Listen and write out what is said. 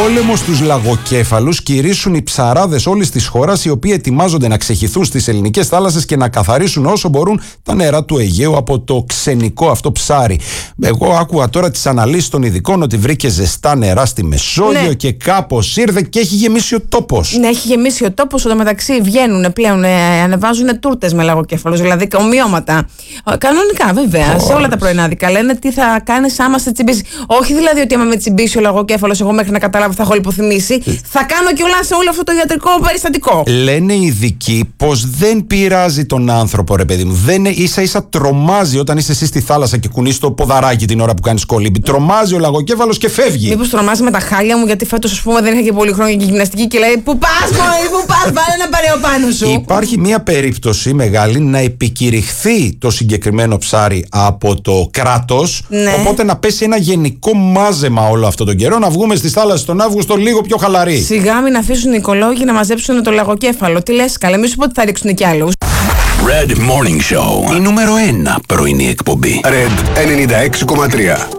Πόλεμο στους λαγοκέφαλους κηρύσσουν οι ψαράδες όλης της χώρας, οι οποίοι ετοιμάζονται να ξεχυθούν στις ελληνικές θάλασσες και να καθαρίσουν όσο μπορούν τα νερά του Αιγαίου από το ξενικό αυτό ψάρι. Εγώ άκουγα τώρα τις αναλύσεις των ειδικών ότι βρήκε ζεστά νερά στη Μεσόγειο και κάπως ήρθε και έχει γεμίσει ο τόπος. Ναι, έχει γεμίσει ο τόπος. Εδώ μεταξύ βγαίνουν πλέον, ανεβάζουν τούρτες με λαγοκέφαλους, δηλαδή ομοιώματα. Κανονικά, βέβαια, σε όλα τα πρωινάδικα λένε τι θα κάνεις άμα σε τσιμπήσει. Όχι δηλαδή ότι άμα με τσιμπήσει ο λαγοκέφαλος, εγώ μέχρι να καταλάβω θα έχω λιποθυμήσει, θα κάνω κιόλας σε όλο αυτό το ιατρικό περιστατικό. Λένε οι ειδικοί πως δεν πειράζει τον άνθρωπο, ρε παιδί μου. Δεν ίσα-ίσα τρομάζει όταν είσαι εσύ στη θάλασσα και κουνείς το ποδαράκι την ώρα που κάνεις κολύμπι. Τρομάζει ο λαγοκέφαλος και φεύγει. Μήπως τρομάζει με τα χάλια μου, γιατί φέτος ας πούμε δεν είχα και πολύ χρόνο για γυμναστική και λέει πού πας, μωρή, πού πας, βάλε ένα παρέο πάνω σου. Υπάρχει μια περίπτωση μεγάλη να επικηρυχθεί το συγκεκριμένο ψάρι από το κράτος. Ναι. Οπότε να πέσει ένα γενικό μάζεμα όλο αυτόν τον καιρό, να βγούμε στις θάλασσες τον Αύγουστο λίγο πιο χαλαροί. Σιγά μην αφήσουν οι οικολόγοι να μαζέψουν το λαγοκέφαλο. Τι λες, καλέ, μη σου πω ότι θα ρίξουν κι άλλους. Red Morning Show. Η νούμερο 1 πρωινή εκπομπή. Red 96,3.